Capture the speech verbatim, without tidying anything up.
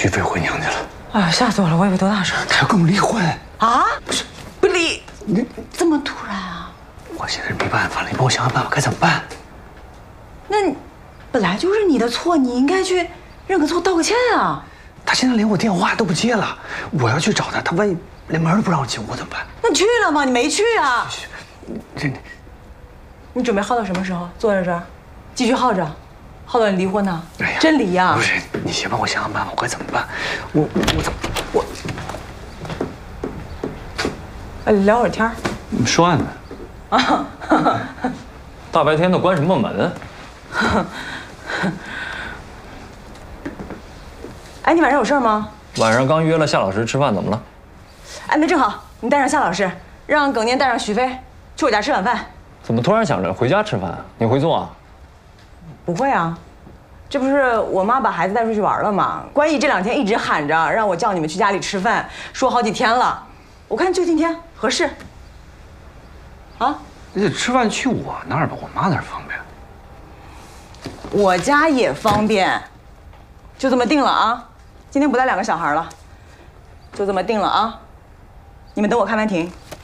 徐飞回娘家了。 哎呀，吓死我了！我以为多大事儿。 他要跟我离婚啊？ 不是， 不离， 你这么突然啊？ 我现在是没办法了，你帮我想想办法，该怎么办？ 那本来就是你的错，你应该去认个错、道个歉啊。 他现在连我电话都不接了，我要去找他，他万一连门都不让我进，我怎么办？ 那你去了吗？你没去啊？ 这， 你准备耗到什么时候？坐在这儿，继续耗着，耗到你离婚呢？ 哎呀， 真离呀？ 不是，你先帮我想想办法，我该怎么办？我我怎么我？ 哎，聊会儿天儿。 说案呢？啊，大白天的关什么门？ 哎，你晚上有事吗？ 晚上刚约了夏老师吃饭，怎么了？ 哎，那正好，你带上夏老师，让耿念带上徐飞去我家吃晚饭。 怎么突然想着回家吃饭？你会做啊？ 不会啊，这不是我妈把孩子带出去玩了吗？关毅这两天一直喊着让我叫你们去家里吃饭，说好几天了。我看就今天合适。啊？ 这吃饭去我那儿吧，我妈那儿方便。 我家也方便，就这么定了啊！今天不带两个小孩了，就这么定了啊！你们等我开完庭，